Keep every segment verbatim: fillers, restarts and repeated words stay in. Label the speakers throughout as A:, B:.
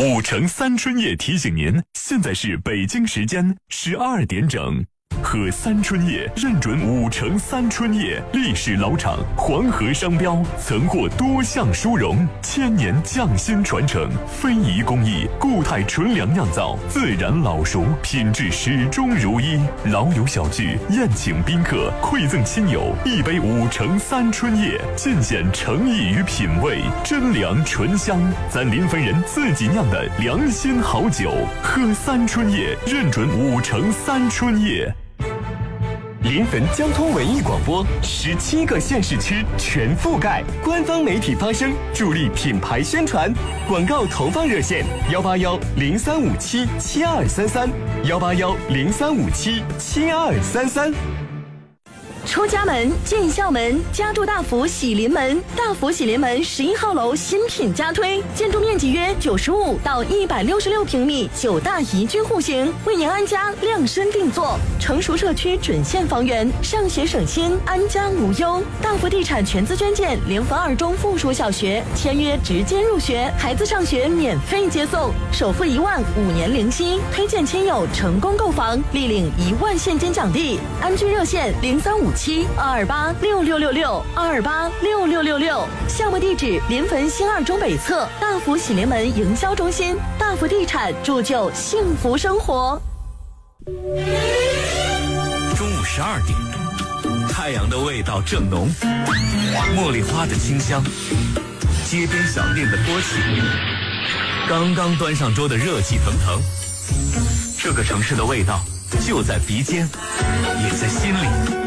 A: 五城三春叶提醒您，现在是北京时间十二点整。喝三春叶认准五城三春叶，历史老厂，黄河商标，曾获多项殊荣，千年匠心传承，非遗工艺，固态纯粮酿造，自然老熟，品质始终如一。老友小聚，宴请宾客，馈赠亲友，一杯五城三春叶，尽显诚意与品味，真粮醇香，咱临汾人自己酿的良心好酒。喝三春叶认准五城三春叶。临汾交通文艺广播，十七个县市区全覆盖，官方媒体发声，助力品牌宣传。广告投放热线：幺八幺零三五七七二三三，幺八幺零三五七七二三三。
B: 出家门进校门，家住大福喜临门。大福喜临门十一号楼新品加推，建筑面积约九十五到一百六十六平米，九大宜居户型，为您安家量身定做。成熟社区准现房源，上学省心，安家无忧。大福地产全资捐建联合二中附属小学，签约直接入学，孩子上学免费接送，首付一万，五年零息。推荐亲友成功购房，立领一万现金奖励。安居热线零三五七二二八六六六六二二八六六六六，项目地址临汾新二中北侧大福喜临门营销中心。大福地产铸就幸福生活。
C: 中午十二点，太阳的味道正浓，茉莉花的清香，街边小店的锅气，刚刚端上桌的热气腾腾。这个城市的味道就在鼻尖，也在心里。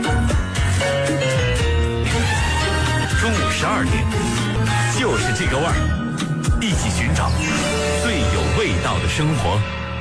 C: 中午十二点，就是这个味儿，一起寻找最有味道的生活。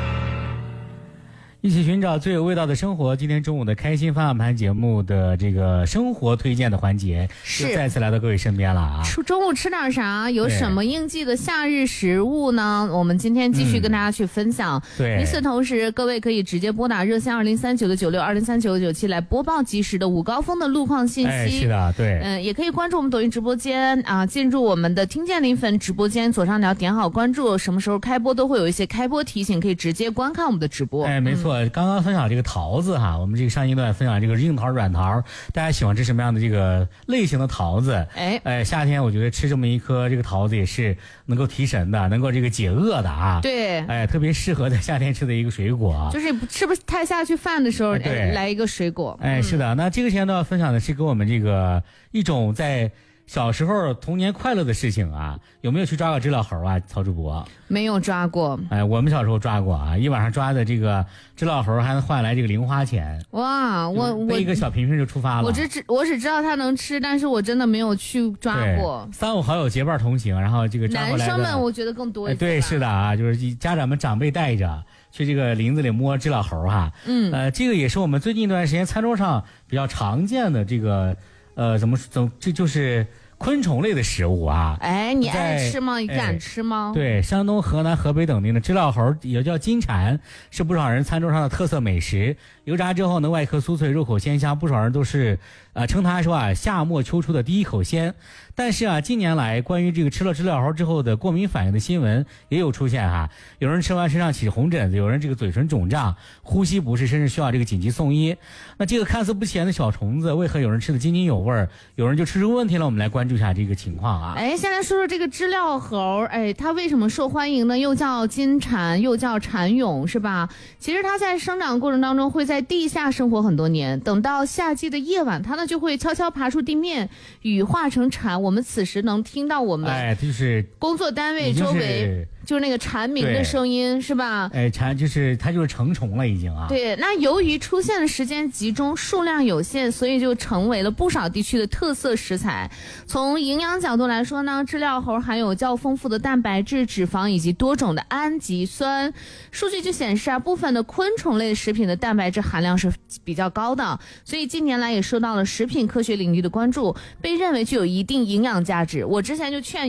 D: 一起寻找最有味道的生活。今天中午的开心方向盘节目的这个生活推荐的环节，是再次来到各位身边了啊！
E: 中午吃点啥？有什么应季的夏日食物呢？我们今天继续跟大家去分享。嗯、对，与此同时，各位可以直接拨打热线二零三九的九六二零三九九七来播报及时的午高峰的路况信息。
D: 哎，是的，对，
E: 嗯，也可以关注我们抖音直播间啊，进入我们的听见临汾直播间，左上角点好关注，什么时候开播都会有一些开播提醒，可以直接观看我们的直播。
D: 哎，没错。嗯刚刚分享这个桃子哈，我们这个上一段分享这个硬桃、软桃，大家喜欢吃什么样的这个类型的桃子？哎，哎，夏天我觉得吃这么一颗这个桃子也是能够提神的，能够这个解饿的啊。对，哎，特别适合在夏天吃的一个水果，
E: 就是吃不太下去饭的时候，哎，来一个水果。
D: 哎，是的，那这个时间段分享的是跟我们这个一种在小时候童年快乐的事情啊，有没有去抓过知了猴啊？曹主播
E: 没有抓过。
D: 哎，我们小时候抓过啊，一晚上抓的这个知了猴还能换来这个零花钱。
E: 哇，我我
D: 背一个小瓶瓶就出发了。
E: 我只只我只知道它能吃，但是我真的没有去抓过。
D: 三五好友结伴同行，然后这个抓回来的
E: 男生们我觉得更多一些、
D: 哎。对，是的啊，就是家长们长辈带着去这个林子里摸知了猴哈。嗯，呃，这个也是我们最近一段时间餐桌上比较常见的这个。呃，怎么怎么这就是昆虫类的食物啊？
E: 哎，你爱吃吗？你敢吃吗？
D: 对，山东、河南、河北等地的知了猴也叫金蝉，是不少人餐桌上的特色美食。油炸之后呢，外壳酥脆，入口鲜香，不少人都是呃称它说啊夏末秋初的第一口鲜。但是啊，近年来关于这个吃了知了猴之后的过敏反应的新闻也有出现哈，有人吃完身上起红疹子，有人这个嘴唇肿胀、呼吸不适，甚至需要这个紧急送医。那这个看似不起眼的小虫子，为何有人吃得津津有味，有人就吃出问题了？我们来关注一下这个情况啊。
E: 哎，先来说说这个知了猴，哎，它为什么受欢迎呢？又叫金蝉，又叫蝉蛹，是吧？其实它在生长过程当中会在地下生活很多年，等到夏季的夜晚，它呢就会悄悄爬出地面，羽化成蝉。我们此时能听到我们
D: 哎，就是
E: 工作单位周围就是那个蝉鸣的声音，是吧？
D: 哎，蝉就是它就是成虫了已经啊。
E: 对，那由于出现的时间集中，数量有限，所以就成为了不少地区的特色食材。从营养角度来说呢，知了猴含有较丰富的蛋白质、脂肪以及多种的氨基酸。数据就显示啊，部分的昆虫类食品的蛋白质含量是比较高的，所以近年来也受到了食品科学领域的关注，被认为具有一定营养价值。我之前就劝